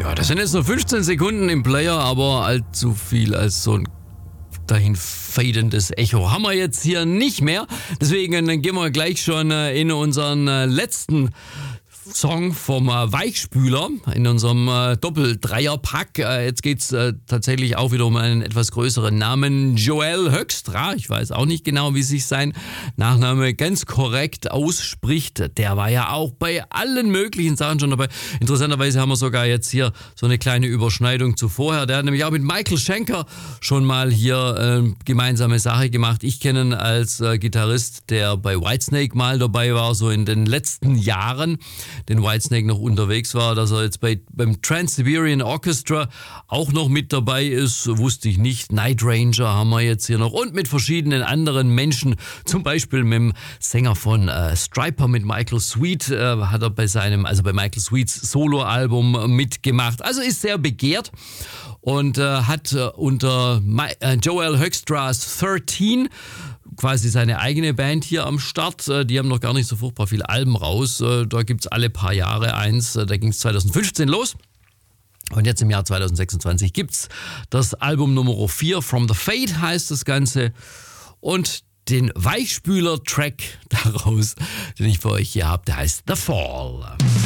Ja, das sind jetzt nur 15 Sekunden im Player, aber allzu viel als so ein dahin fadendes Echo haben wir jetzt hier nicht mehr. Deswegen gehen wir gleich schon in unseren letzten Song vom Weichspüler in unserem Doppel-Dreier-Pack. Jetzt geht's tatsächlich auch wieder um einen etwas größeren Namen. Joel Hoekstra, ich weiß auch nicht genau, wie sich sein Nachname ganz korrekt ausspricht. Der war ja auch bei allen möglichen Sachen schon dabei. Interessanterweise haben wir sogar jetzt hier so eine kleine Überschneidung zu vorher. Der hat nämlich auch mit Michael Schenker schon mal hier gemeinsame Sache gemacht. Ich kenne ihn als Gitarrist, der bei Whitesnake mal dabei war, so in den letzten Jahren, den Whitesnake noch unterwegs war. Dass er jetzt beim Trans-Siberian Orchestra auch noch mit dabei ist, wusste ich nicht. Night Ranger haben wir jetzt hier noch und mit verschiedenen anderen Menschen, zum Beispiel mit dem Sänger von Stryper, mit Michael Sweet, hat er bei Michael Sweets Soloalbum mitgemacht. Also ist sehr begehrt und hat unter Joel Hoekstra's 13 quasi seine eigene Band hier am Start. Die haben noch gar nicht so furchtbar viele Alben raus. Da gibt's alle paar Jahre eins. Da ging's 2015 los. Und jetzt im Jahr 2026 gibt's das Album Nummer 4, From the Fade heißt das Ganze. Und den Weichspüler-Track daraus, den ich für euch hier habe, der heißt The Fall.